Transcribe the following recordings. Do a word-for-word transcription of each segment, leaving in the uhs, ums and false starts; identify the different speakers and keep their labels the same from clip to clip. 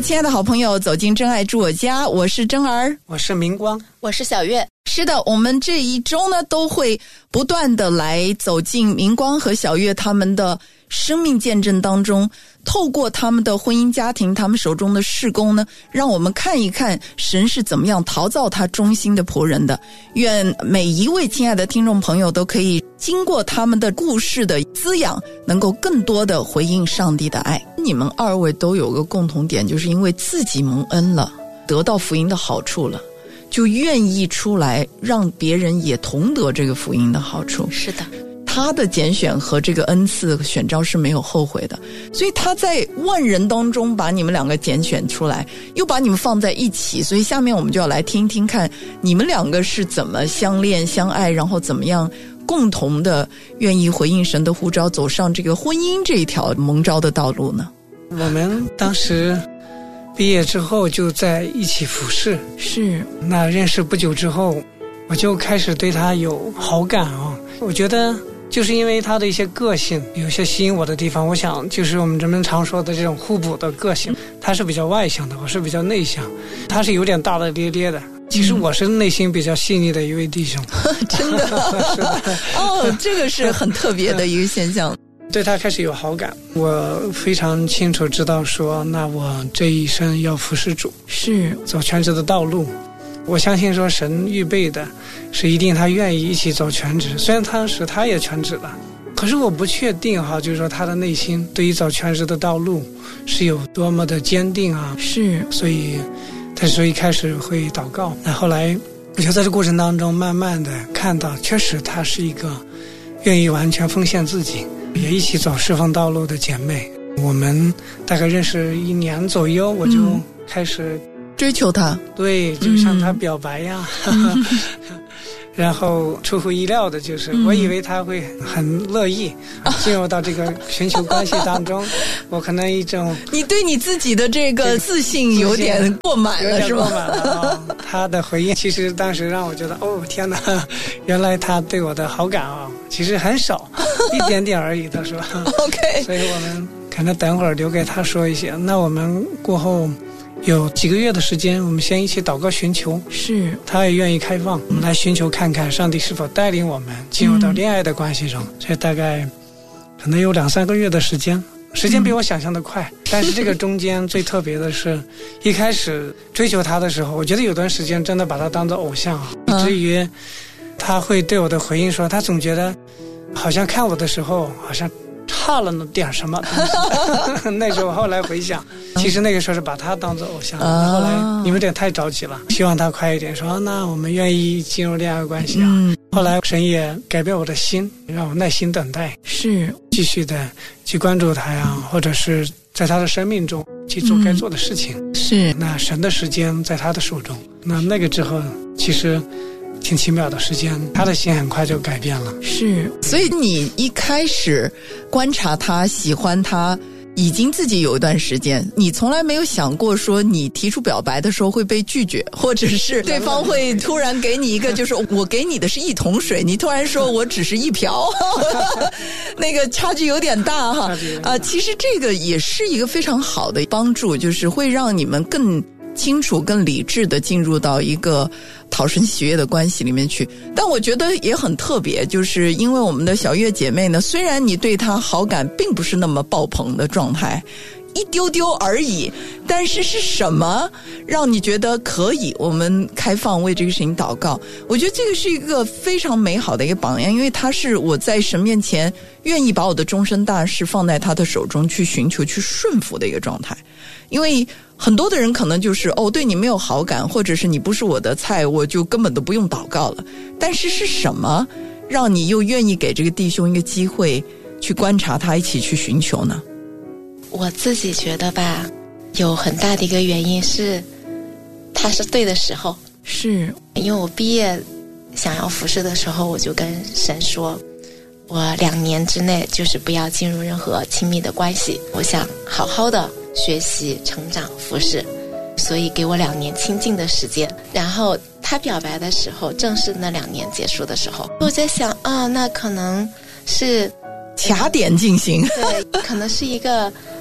Speaker 1: 亲爱的好朋友，走进真爱住我家，我是真儿，
Speaker 2: 我是明光，
Speaker 3: 我是小月。
Speaker 1: 是的，我们这一周呢都会不断的来走进明光和小月他们的生命见证当中，透过他们的婚姻家庭，他们手中的事工呢，让我们看一看神是怎么样陶造他忠心的仆人的。愿每一位亲爱的听众朋友都可以经过他们的故事的滋养，能够更多的回应上帝的爱。你们二位都有个共同点，就是因为自己蒙恩了，得到福音的好处了，就愿意出来让别人也同得这个福音的好处。
Speaker 3: 是的，
Speaker 1: 他的拣选和这个恩赐选召是没有后悔的，所以他在万人当中把你们两个拣选出来，又把你们放在一起。所以下面我们就要来听听看你们两个是怎么相恋相爱，然后怎么样共同的愿意回应神的呼召，走上这个婚姻这一条蒙召的道路呢？
Speaker 2: 我们当时毕业之后就在一起服侍，
Speaker 1: 是
Speaker 2: 那认识不久之后，我就开始对他有好感啊。我觉得就是因为他的一些个性有些吸引我的地方，我想就是我们人们常说的这种互补的个性，他是比较外向的，我是比较内向，他是有点大大咧咧的，其实我是内心比较细腻的一位弟兄。
Speaker 1: 真的
Speaker 2: 是的
Speaker 1: 哦，这个是很特别的一个现象。
Speaker 2: 对他开始有好感，我非常清楚知道说，那我这一生要服侍主，
Speaker 1: 是
Speaker 2: 走全职的道路。我相信说神预备的是一定他愿意一起走全职，虽然当时他也全职了，可是我不确定哈，就是说他的内心对于走全职的道路是有多么的坚定啊。
Speaker 1: 是，
Speaker 2: 所以他所以开始会祷告，那后来我就在这过程当中慢慢的看到，确实她是一个愿意完全奉献自己，也一起走侍奉道路的姐妹。我们大概认识一年左右，我就开始、嗯
Speaker 1: 追求他，
Speaker 2: 对，就向他表白呀、嗯、然后出乎意料的就是、嗯、我以为他会很乐意、啊、进入到这个寻求关系当中我可能一种
Speaker 1: 你对你自己的这个自信有点过满了是吧？
Speaker 2: 过满了、哦、他的回应其实当时让我觉得哦天哪，原来他对我的好感啊、哦，其实很少一点点而已，他说
Speaker 1: OK，
Speaker 2: 所以我们可能等会儿留给他说一些。那我们过后有几个月的时间，我们先一起祷告寻求，
Speaker 1: 是
Speaker 2: 他也愿意开放，我们来寻求看看上帝是否带领我们进入到恋爱的关系中、嗯、所以大概可能有两三个月的时间，时间比我想象的快、嗯、但是这个中间最特别的是一开始追求他的时候，我觉得有段时间真的把他当作偶像、嗯、以至于他会对我的回应说，他总觉得好像看我的时候好像差了那点什么那时候后来回想，其实那个时候是把他当作偶像、啊、后来你们有点太着急了，希望他快一点说、啊、那我们愿意进入恋爱关系啊、嗯、后来神也改变我的心，让我耐心等待，
Speaker 1: 是
Speaker 2: 继续的去关注他呀，或者是在他的生命中去做该做的事情、嗯、
Speaker 1: 是
Speaker 2: 那神的时间在他的手中，那那个之后其实挺奇妙的，时间他的心很快就改变了。
Speaker 1: 是，所以你一开始观察他喜欢他已经自己有一段时间，你从来没有想过说你提出表白的时候会被拒绝，或者是对方会突然给你一个就是我给你的是一桶水，你突然说我只是一瓢那个差距有点大哈。啊、呃，其实这个也是一个非常好的帮助，就是会让你们更清楚更理智的进入到一个讨神喜悦的关系里面去。但我觉得也很特别，就是因为我们的小月姐妹呢，虽然你对她好感并不是那么爆棚的状态，一丢丢而已，但是是什么让你觉得可以我们开放为这个事情祷告？我觉得这个是一个非常美好的一个榜样，因为他是我在神面前愿意把我的终身大事放在他的手中去寻求去顺服的一个状态。因为很多的人可能就是哦，对你没有好感，或者是你不是我的菜，我就根本都不用祷告了。但是是什么让你又愿意给这个弟兄一个机会去观察他，一起去寻求呢？
Speaker 3: 我自己觉得吧，有很大的一个原因是他是对的时候。
Speaker 1: 是
Speaker 3: 因为我毕业想要服侍的时候，我就跟神说，我两年之内就是不要进入任何亲密的关系，我想好好的学习成长服侍，所以给我两年亲近的时间。然后他表白的时候正是那两年结束的时候，我在想啊、哦，那可能是
Speaker 1: 卡点进行，
Speaker 3: 对，可能是一个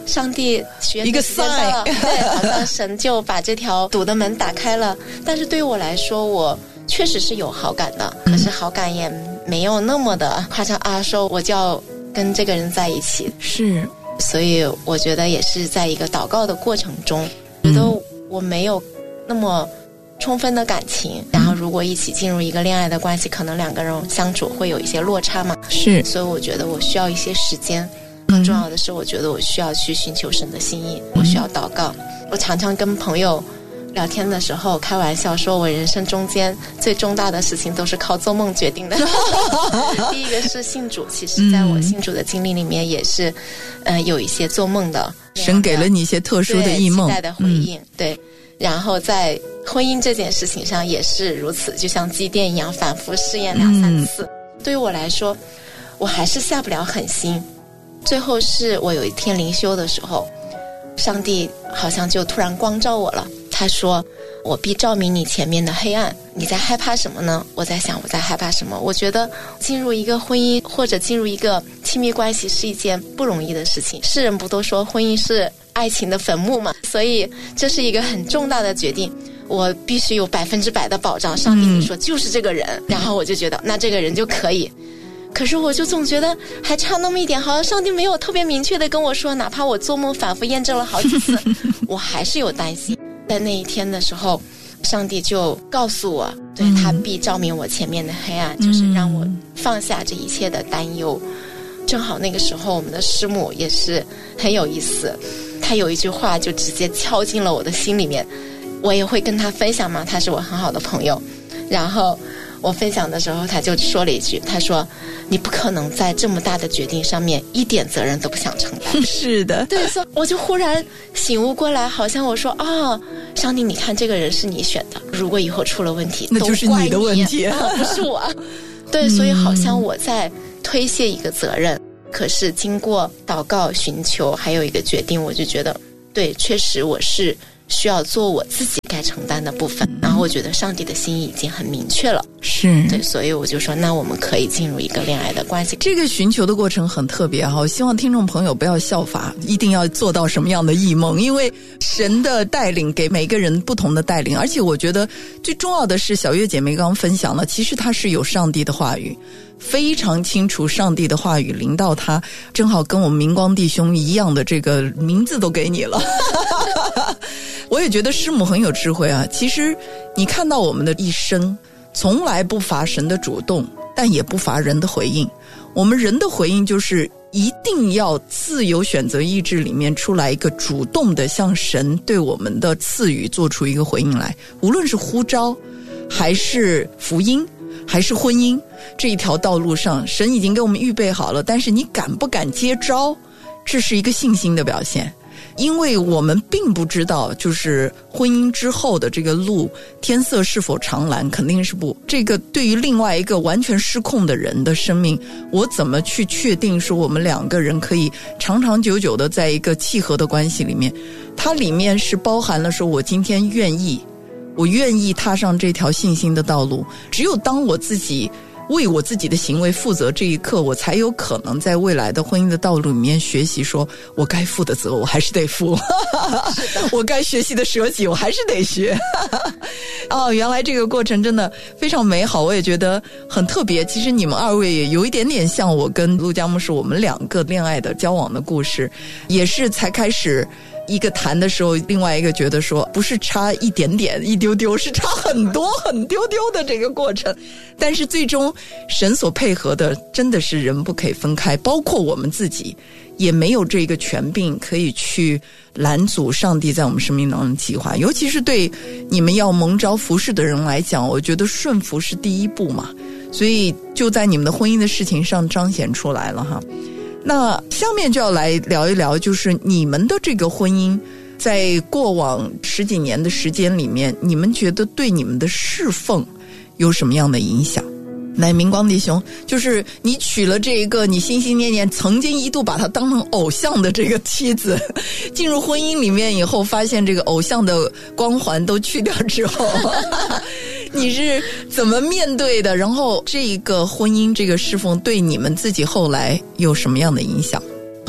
Speaker 3: 上帝许愿的时间到了，对，好像神就把这条堵的门打开了。但是对于我来说，我确实是有好感的，可是好感也没有那么的夸张啊，说我就要跟这个人在一起。
Speaker 1: 是，
Speaker 3: 所以我觉得也是在一个祷告的过程中，觉得我没有那么充分的感情，然后如果一起进入一个恋爱的关系，可能两个人相处会有一些落差嘛。
Speaker 1: 是，
Speaker 3: 所以我觉得我需要一些时间。更重要的是，我觉得我需要去寻求神的心意，我需要祷告。我常常跟朋友聊天的时候开玩笑说，我人生中间最重大的事情都是靠做梦决定的。第一个是信主，其实在我信主的经历里面也是呃，有一些做梦的，
Speaker 1: 神给了你一些特殊的异梦，
Speaker 3: 期待的回应、嗯、对。然后在婚姻这件事情上也是如此，就像祭奠一样反复试验两三次、嗯、对于我来说我还是下不了狠心。最后是我有一天灵修的时候，上帝好像就突然光照我了，他说我必照明你前面的黑暗。你在害怕什么呢？我在想我在害怕什么。我觉得进入一个婚姻或者进入一个亲密关系是一件不容易的事情，世人不都说婚姻是爱情的坟墓吗？所以这是一个很重大的决定，我必须有百分之百的保障。上帝你说就是这个人、嗯、然后我就觉得那这个人就可以。可是我就总觉得还差那么一点，好像上帝没有特别明确的跟我说，哪怕我做梦反复验证了好几次我还是有担心。在那一天的时候，上帝就告诉我，对，他必照明我前面的黑暗、嗯、就是让我放下这一切的担忧。正好那个时候我们的师母也是很有意思，他有一句话就直接敲进了我的心里面，我也会跟他分享嘛，他是我很好的朋友。然后我分享的时候他就说了一句，他说你不可能在这么大的决定上面一点责任都不想承担。
Speaker 1: 是的，
Speaker 3: 对，所以我就忽然醒悟过来，好像我说啊、哦，上帝你看这个人是你选的，如果以后出了问题
Speaker 1: 那就是你的问题、
Speaker 3: 啊、不是我。对，所以好像我在推卸一个责任、嗯、可是经过祷告寻求还有一个决定，我就觉得对，确实我是需要做我自己该承担的部分、嗯、然后我觉得上帝的心意已经很明确了，
Speaker 1: 是
Speaker 3: 对，所以我就说那我们可以进入一个恋爱的关系。
Speaker 1: 这个寻求的过程很特别哈，我希望听众朋友不要效法，一定要做到什么样的异梦，因为神的带领给每个人不同的带领，而且我觉得最重要的是小月姐妹刚刚分享了，其实她是有上帝的话语，非常清楚上帝的话语临到他，正好跟我们明光弟兄一样的这个名字都给你了我也觉得师母很有智慧啊。其实你看到我们的一生从来不乏神的主动，但也不乏人的回应。我们人的回应就是一定要自由选择意志里面出来一个主动的向神对我们的赐予做出一个回应来，无论是呼召还是福音还是婚姻，这一条道路上神已经给我们预备好了，但是你敢不敢接招，这是一个信心的表现。因为我们并不知道就是婚姻之后的这个路天色是否长蓝，肯定是不，这个对于另外一个完全失控的人的生命，我怎么去确定说我们两个人可以长长久久的在一个契合的关系里面，它里面是包含了说我今天愿意我愿意踏上这条信心的道路，只有当我自己为我自己的行为负责这一刻，我才有可能在未来的婚姻的道路里面学习说我该负的责我还是得负我该学习的舍己我还是得学哦，原来这个过程真的非常美好，我也觉得很特别。其实你们二位也有一点点像我跟陆家牧师我们两个恋爱的交往的故事，也是才开始一个谈的时候，另外一个觉得说不是差一点点一丢丢，是差很多很丢丢的这个过程，但是最终神所配合的真的是人不可以分开，包括我们自己也没有这个权柄可以去拦阻上帝在我们生命当中的计划。尤其是对你们要蒙召服侍的人来讲，我觉得顺服是第一步嘛，所以就在你们的婚姻的事情上彰显出来了哈。那下面就要来聊一聊，就是你们的这个婚姻在过往十几年的时间里面，你们觉得对你们的侍奉有什么样的影响？来，明光弟兄，就是你娶了这一个你心心念念曾经一度把他当成偶像的这个妻子，进入婚姻里面以后发现这个偶像的光环都去掉之后你是怎么面对的？然后这个婚姻这个侍奉对你们自己后来有什么样的影响？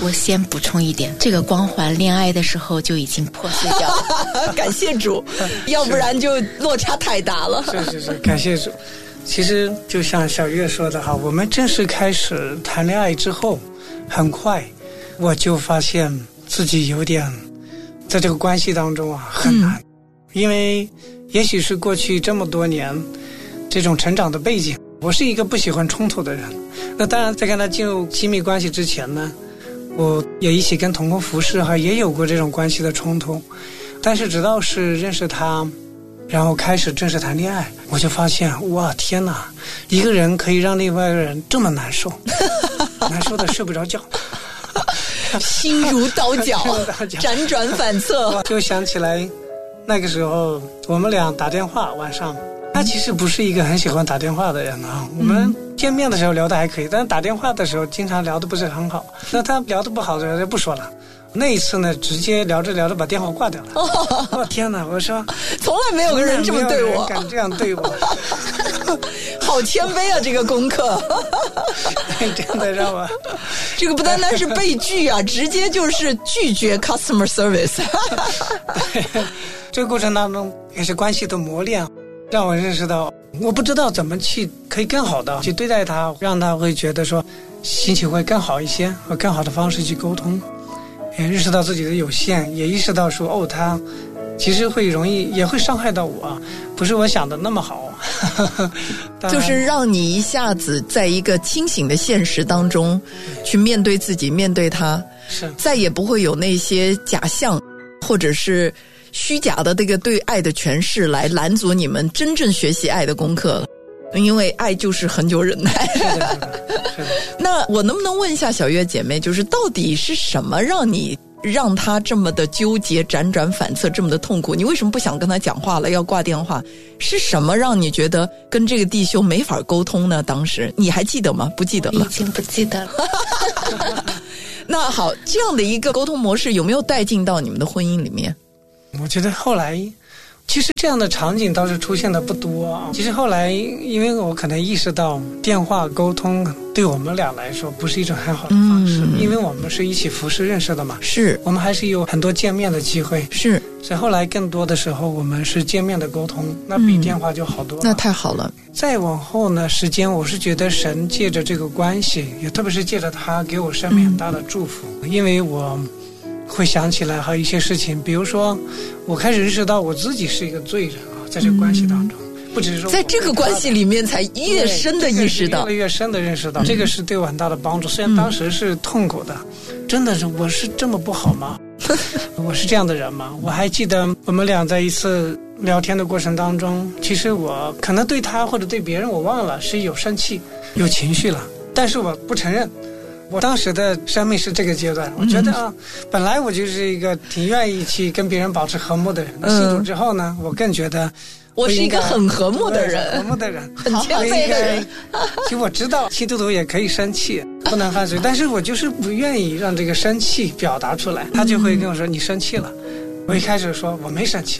Speaker 3: 我先补充一点，这个光环恋爱的时候就已经破碎掉了。
Speaker 1: 感谢主，要不然就落差太大了。
Speaker 2: 是是是，感谢主。其实就像小月说的哈，我们正式开始谈恋爱之后，很快我就发现自己有点在这个关系当中啊很难、嗯、因为也许是过去这么多年这种成长的背景，我是一个不喜欢冲突的人。那当然在跟他进入亲密关系之前呢，我也一起跟同工服侍哈，也有过这种关系的冲突。但是直到是认识他，然后开始正式谈恋爱，我就发现哇天哪，一个人可以让另外一个人这么难受难受的睡不着觉，
Speaker 1: 心如刀绞辗转反侧。
Speaker 2: 就想起来那个时候我们俩打电话，晚上他其实不是一个很喜欢打电话的人啊，我们见面的时候聊得还可以，但是打电话的时候经常聊得不是很好。那他聊得不好的时候就不说了，那一次呢直接聊着聊着把电话挂掉了。哦，哦天哪，我说
Speaker 1: 从来没有个人这么对我，
Speaker 2: 敢这样对我
Speaker 1: 好谦卑啊这个功课
Speaker 2: 真的让我
Speaker 1: 这个不单单是被拒啊直接就是拒绝 customer service
Speaker 2: 这个过程当中也是关系的磨练，让我认识到我不知道怎么去可以更好的去对待他，让他会觉得说心情会更好一些，和更好的方式去沟通，也认识到自己的有限，也意识到说哦他其实会容易也会伤害到我，不是我想的那么好
Speaker 1: 就是让你一下子在一个清醒的现实当中去面对自己，面对他，
Speaker 2: 是
Speaker 1: 再也不会有那些假象或者是虚假的这个对爱的诠释来拦阻你们真正学习爱的功课了，因为爱就是很久忍耐。
Speaker 2: 是的是的是的
Speaker 1: 那我能不能问一下小月姐妹，就是到底是什么让你让他这么的纠结辗转反侧，这么的痛苦？你为什么不想跟他讲话了，要挂电话？是什么让你觉得跟这个弟兄没法沟通呢？当时你还记得吗？不记得了，
Speaker 3: 已经不记得了
Speaker 1: 那好，这样的一个沟通模式有没有带进到你们的婚姻里面？
Speaker 2: 我觉得后来其实这样的场景倒是出现的不多啊。其实后来因为我可能意识到电话沟通对我们俩来说不是一种很好的方式、嗯、因为我们是一起服侍认识的嘛，
Speaker 1: 是
Speaker 2: 我们还是有很多见面的机会，
Speaker 1: 是
Speaker 2: 所以后来更多的时候我们是见面的沟通，那比电话就好多了、
Speaker 1: 嗯、那太好了。
Speaker 2: 再往后呢时间，我是觉得神借着这个关系，也特别是借着他给我生命很大的祝福、嗯、因为我会想起来还有一些事情，比如说我开始认识到我自己是一个罪人啊，在这个关系当中、嗯、不只是说
Speaker 1: 在这个关系里面才越深的意识到，
Speaker 2: 越来越深的认识到、嗯、这个是对我很大的帮助。虽然当时是痛苦的、嗯、真的是我是这么不好吗我是这样的人吗？我还记得我们俩在一次聊天的过程当中，其实我可能对他或者对别人我忘了是有生气有情绪了，但是我不承认。我当时的生命是这个阶段，我觉得啊，本来我就是一个挺愿意去跟别人保持和睦的人。信主之后呢，我更觉得
Speaker 1: 我是一个很和谦的人，
Speaker 2: 和睦的人，
Speaker 1: 很谦卑的人。
Speaker 2: 其实我知道基督徒也可以生气，不能犯罪，但是我就是不愿意让这个生气表达出来。他就会跟我说：“你生气了。”我一开始说我没生气。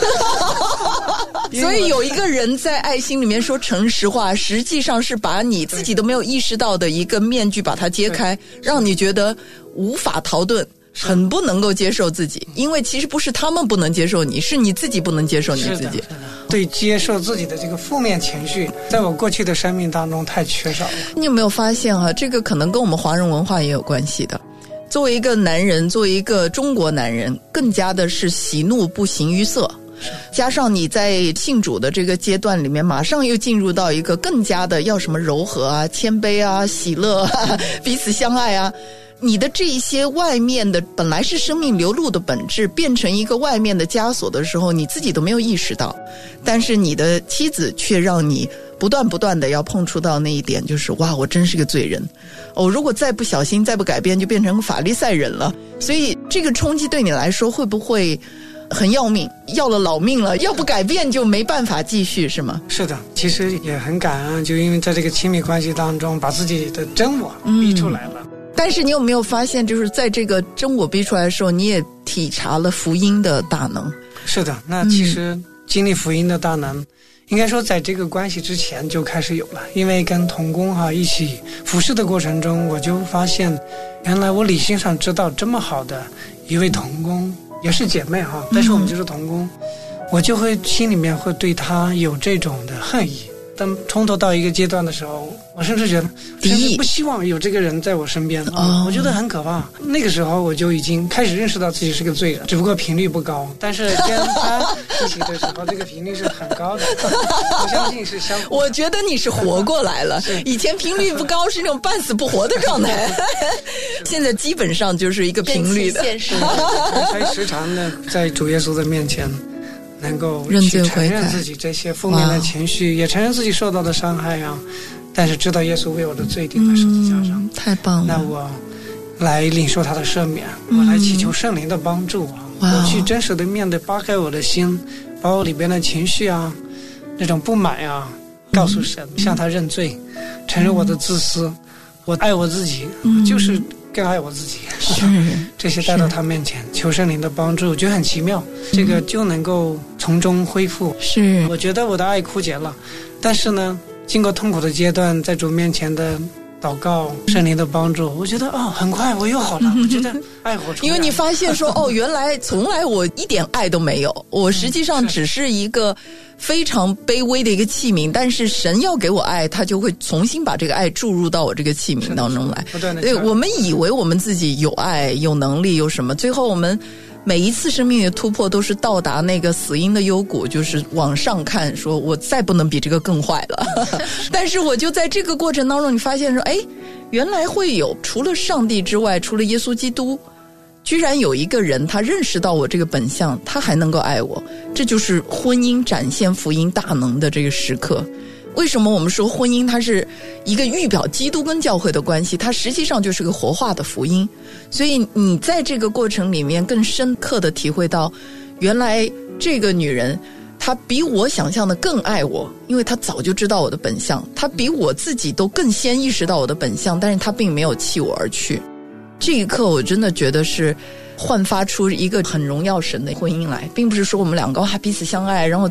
Speaker 1: 所以有一个人在爱心里面说诚实话，实际上是把你自己都没有意识到的一个面具把它揭开，让你觉得无法逃遁，很不能够接受自己。因为其实不是他们不能接受你，是你自己不能接受你自己。
Speaker 2: 对接受自己的这个负面情绪，在我过去的生命当中太缺少了。
Speaker 1: 你有没有发现啊，这个可能跟我们华人文化也有关系的。作为一个男人，作为一个中国男人，更加的是喜怒不形于色，加上你在信主的这个阶段里面，马上又进入到一个更加的要什么柔和啊、谦卑啊、喜乐啊、彼此相爱啊。你的这一些外面的本来是生命流露的本质，变成一个外面的枷锁的时候，你自己都没有意识到，但是你的妻子却让你不断不断的要碰触到那一点，就是哇，我真是个罪人哦！如果再不小心再不改变，就变成法利赛人了。所以这个冲击对你来说会不会很要命，要了老命了，要不改变就没办法继续，是吗？
Speaker 2: 是的，其实也很感恩，就因为在这个亲密关系当中把自己的真我逼出来了、嗯、
Speaker 1: 但是你有没有发现，就是在这个真我逼出来的时候，你也体察了福音的大能？
Speaker 2: 是的，那其实经历福音的大能、嗯、 应该说在这个关系之前就开始有了，因为跟同工哈、啊、一起服侍的过程中，我就发现原来我理性上知道这么好的一位同工，也是姐妹哈，但是我们就是同工，嗯、我就会心里面会对他有这种的恨意。当冲突到一个阶段的时候，我甚至觉得甚至不希望有这个人在我身边、哦、我觉得很可怕。那个时候我就已经开始认识到自己是个罪人，只不过频率不高，但是跟他一起的时候这个频率是很高的。我相信是相互。
Speaker 1: 我觉得你是活过来了，以前频率不高是那种半死不活的状态，现在基本上就是一个频率的，
Speaker 3: 现实
Speaker 2: 才时常的在主耶稣的面前能够去承认自己这些负面的情绪，也承认自己受到的伤害啊，但是知道耶稣为我的罪定在十字架上、嗯、
Speaker 1: 太棒了。
Speaker 2: 那我来领受他的赦免、嗯、我来祈求圣灵的帮助啊，我去真实的面对，扒开我的心，把我里边的情绪啊，那种不满啊告诉神、嗯、向他认罪，承认我的自私、嗯、我爱我自己、嗯、就是更爱我自己，
Speaker 1: 是
Speaker 2: 这些带到他面前，求圣灵的帮助，我觉得很奇妙，这个就能够从中恢复。
Speaker 1: 是，
Speaker 2: 我觉得我的爱枯竭了，但是呢，经过痛苦的阶段，在主面前的祷告，圣灵的帮助，我觉得哦，很快我又好了，我觉得爱火重燃。
Speaker 1: 因为你发现说哦，原来从来我一点爱都没有，我实际上只是一个非常卑微的一个器皿，但是神要给我爱，他就会重新把这个爱注入到我这个器皿当中来。对，我们以为我们自己有爱、有能力、有什么，最后我们每一次生命的突破都是到达那个死荫的幽谷，就是往上看，说我再不能比这个更坏了。但是我就在这个过程当中，你发现说，哎，原来会有除了上帝之外，除了耶稣基督，居然有一个人他认识到我这个本相，他还能够爱我，这就是婚姻展现福音大能的这个时刻。为什么我们说婚姻它是一个预表基督跟教会的关系，它实际上就是个活化的福音。所以你在这个过程里面更深刻的体会到，原来这个女人她比我想象的更爱我，因为她早就知道我的本相，她比我自己都更先意识到我的本相，但是她并没有弃我而去。这一刻我真的觉得是焕发出一个很荣耀神的婚姻来，并不是说我们两个哇彼此相爱，然后